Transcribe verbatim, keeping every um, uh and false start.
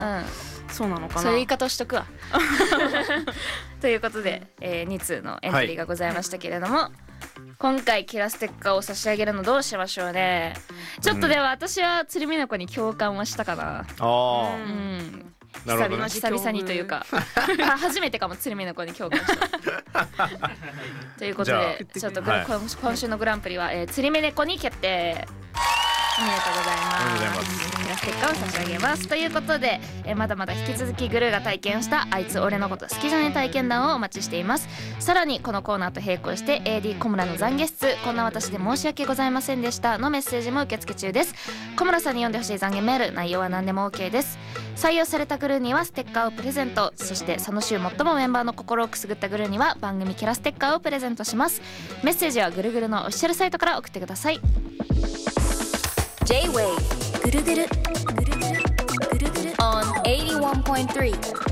うん、 そうなのかな。 そういう言い方をしとくわということで、えー、に通のエントリーがございましたけれども、はい、今回キラステッカーを差し上げるのどうしましょうね。ちょっとでは私は釣り目の子に共感はしたかな。 ああ、 うん、 なるほどね、 久々にというか初めてかも釣り目の子に共感したということでちょっと、はい、今週のグランプリは、えー、釣り目猫に決定。おめでとうございます。キラステッカーを差し上げますということで、えー、まだまだ引き続きグルーが体験したあいつ俺のこと好きじゃね体験談をお待ちしています。さらにこのコーナーと並行して エーディー 小村の懺悔室こんな私で申し訳ございませんでしたのメッセージも受け付け中です。小村さんに読んでほしい懺悔メール内容は何でも OK です。採用されたグルーにはステッカーをプレゼント。そしてその週最もメンバーの心をくすぐったグルーには番組キラステッカーをプレゼントします。メッセージはぐるぐるのオフィシャルサイトから送ってください。 J-Wave ぐるぐるぐるぐるぐるぐる on エイティワンポイントスリー